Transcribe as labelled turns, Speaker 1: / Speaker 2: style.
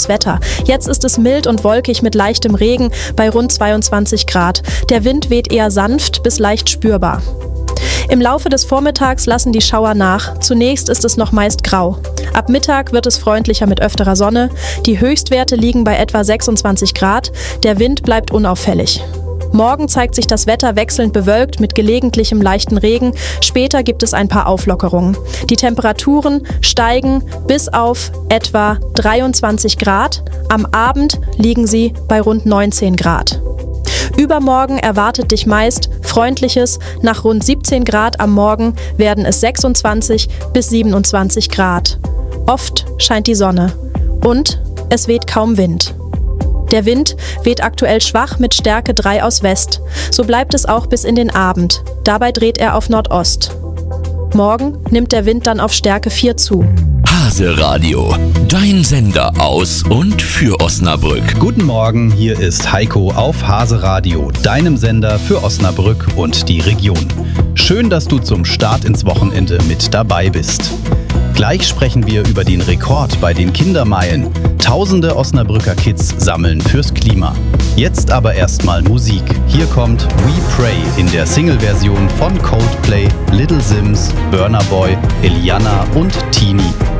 Speaker 1: das Wetter. Jetzt ist es mild und wolkig mit leichtem Regen bei rund 22 Grad. Der Wind weht eher sanft bis leicht spürbar. Im Laufe des Vormittags lassen die Schauer nach. Zunächst ist es noch meist grau. Ab Mittag wird es freundlicher mit öfterer Sonne. Die Höchstwerte liegen bei etwa 26 Grad. Der Wind bleibt unauffällig. Morgen zeigt sich das Wetter wechselnd bewölkt mit gelegentlichem leichten Regen. Später gibt es ein paar Auflockerungen. Die Temperaturen steigen bis auf etwa 23 Grad. Am Abend liegen sie bei rund 19 Grad. Übermorgen erwartet dich meist freundliches. Nach rund 17 Grad am Morgen werden es 26 bis 27 Grad. Oft scheint die Sonne und es weht kaum Wind. Der Wind weht aktuell schwach mit Stärke 3 aus West. So bleibt es auch bis in den Abend. Dabei dreht er auf Nordost. Morgen nimmt der Wind dann auf Stärke 4 zu.
Speaker 2: Hase Radio, dein Sender aus und für Osnabrück.
Speaker 3: Guten Morgen, hier ist Heiko auf Hase Radio, deinem Sender für Osnabrück und die Region. Schön, dass du zum Start ins Wochenende mit dabei bist. Gleich sprechen wir über den Rekord bei den Kindermeilen. Tausende Osnabrücker Kids sammeln fürs Klima. Jetzt aber erstmal Musik. Hier kommt We Pray in der Single-Version von Coldplay, Little Sims, Burna Boy, Eliana und Tini.